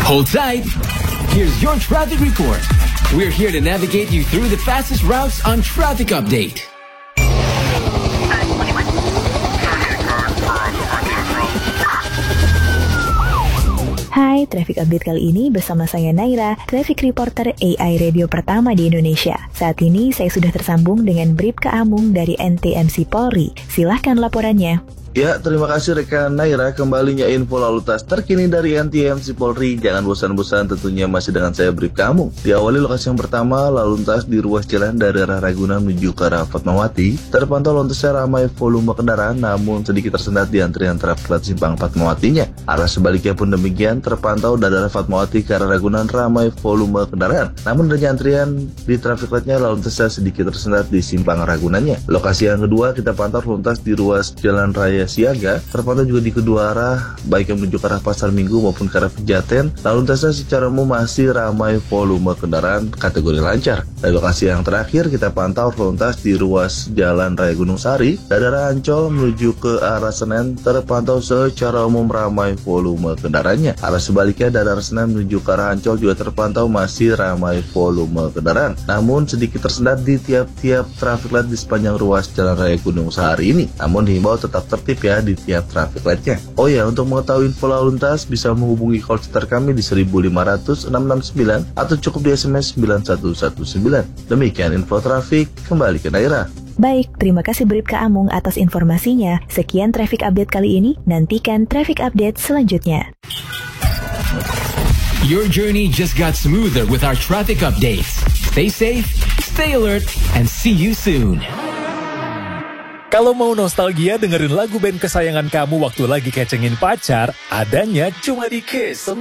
Hold tight. Here's your traffic report. We're here to navigate you through the fastest routes on Traffic Update. Hai, Traffic Update kali ini bersama saya Naira, Traffic Reporter AI Radio pertama di Indonesia. Saat ini saya sudah tersambung dengan Bribka Amung dari NTMC Polri. Silahkan laporannya. Ya, terima kasih rekan Naira. Kembalinya info lalu lintas terkini dari NTMC Polri. Jangan bosan-bosan, tentunya masih dengan saya Bribka Amung. Diawali lokasi yang pertama, lalu lintas di ruas jalan dari arah Ragunan menuju ke arah Fatmawati. Terpantau lalu lintasnya ramai volume kendaraan, namun sedikit tersendat di antrian traffic light simpang Fatmawatinya. Arah sebaliknya pun demikian, terpantau dari arah Fatmawati ke arah Ragunan ramai volume kendaraan. Namun dari antrian di traffic lightnya lalu lintasnya sedikit tersendat di simpang Ragunannya. Lokasi yang kedua, kita pantau lalu lintas di ruas jalan raya Siaga, terpantau juga di kedua arah, baik yang menuju ke arah Pasar Minggu maupun ke arah Pejaten. Lalu lintasnya secara umum masih ramai volume kendaraan kategori lancar. Dari lokasi yang terakhir, kita pantau lalu lintas di ruas Jalan Raya Gunung Sari dari arah Ancol menuju ke arah Senen, terpantau secara umum ramai volume kendaraannya. Arah sebaliknya dari arah Senen menuju ke arah Ancol juga terpantau masih ramai volume kendaraan, namun sedikit tersendat di tiap-tiap traffic light di sepanjang ruas Jalan Raya Gunung Sari ini. Namun dihimbau tetap tertib ya di tiap traffic lightnya. Oh ya, untuk mengetahui info lalu lintas bisa menghubungi call center kami di 15669 atau cukup di SMS 9119. Demikian info trafik, kembali ke Naira. Baik, terima kasih Bribka Amung atas informasinya. Sekian Traffic Update kali ini, nantikan Traffic Update selanjutnya. Your journey just got smoother with our traffic updates. Stay safe, stay alert, and see you soon. Kalau mau nostalgia dengerin lagu band kesayangan kamu waktu lagi kecengin pacar, adanya cuma di Kiss